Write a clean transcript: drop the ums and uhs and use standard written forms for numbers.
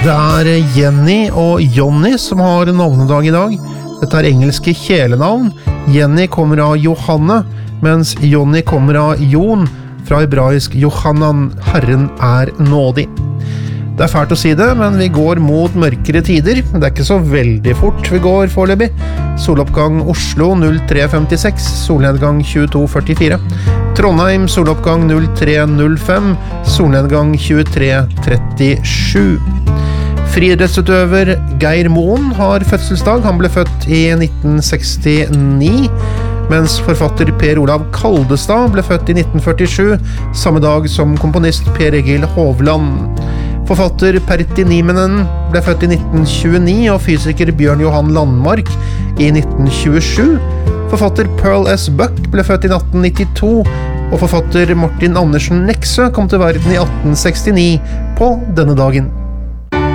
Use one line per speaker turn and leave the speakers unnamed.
Det Jenny og Johnny som har navnedag I dag. Dette engelske kjælenavn. Jenny kommer av Johanne, mens Johnny kommer av Jon, fra hebraisk Johanan, Herren nådig. Det fælt å si det, men vi går mot mørkere tider. Det ikke så veldig fort vi går foreløpig. Soloppgang Oslo 03.56, solnedgang 22.44. Trondheim soloppgang 03.05, solnedgang 23.37. Friidrettsutøver Geir Moen har fødselsdag. Han ble født I 1969, mens forfatter Per Olav Kaldestad ble født I 1947, samme dag som komponist Per Egil Hovland. Forfatter Pertti Nieminen ble født I 1929, og fysiker Bjørn Johan Landmark I 1927. Forfatter Pearl S. Buck ble født I 1892, og forfatter Martin Andersen Nexø kom til verden I 1869 på denne dagen.